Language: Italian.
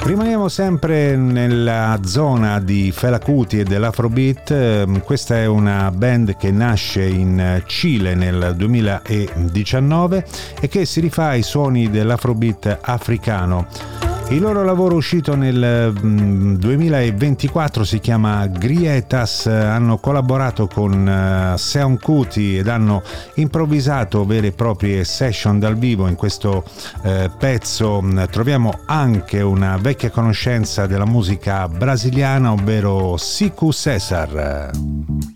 Rimaniamo sempre nella zona di Fela Kuti e dell'Afrobeat. Questa è una band che nasce in Cile nel 2019 e che si rifà ai suoni dell'Afrobeat africano. Il loro lavoro uscito nel 2024 si chiama Grietas, hanno collaborato con Seun Kuti ed hanno improvvisato vere e proprie session dal vivo. In questo pezzo troviamo anche una vecchia conoscenza della musica brasiliana, ovvero Cicu César.